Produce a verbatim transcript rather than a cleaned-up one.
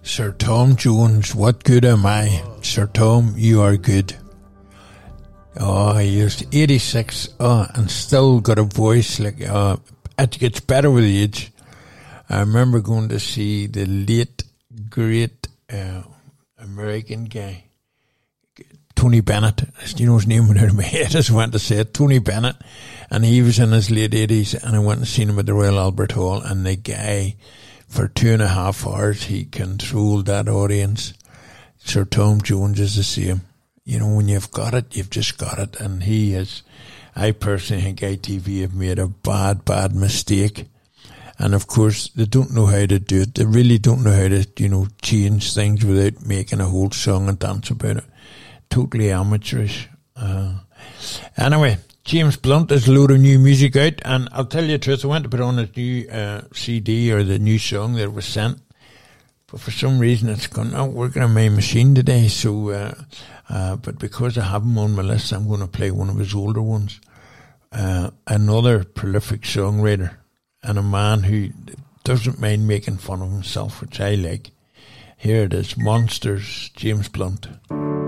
Sir Tom Jones, what good am I? Sir Tom, you are good. Oh, he was eighty-six, oh, and still got a voice like, uh, it gets better with age. I remember going to see the late, great uh, American guy, Tony Bennett. You know his name went out of my head. I just went to say it, Tony Bennett. And he was in his late eighties, and I went and seen him at the Royal Albert Hall, and the guy, for two and a half hours, he controlled that audience. Sir Tom Jones is the same. You know, when you've got it, you've just got it. And he is, I personally think I T V have made a bad, bad mistake. And of course, they don't know how to do it. They really don't know how to, you know, change things without making a whole song and dance about it. Totally amateurish. Uh, anyway, James Blunt has a load of new music out, and I'll tell you the truth, I went to put on his new uh, C D or the new song that was sent, but for some reason it's gone not working on my machine today. So, uh, uh, but because I have him on my list, I'm going to play one of his older ones. Uh, another prolific songwriter and a man who doesn't mind making fun of himself, which I like. Here it is, Monsters, James Blunt.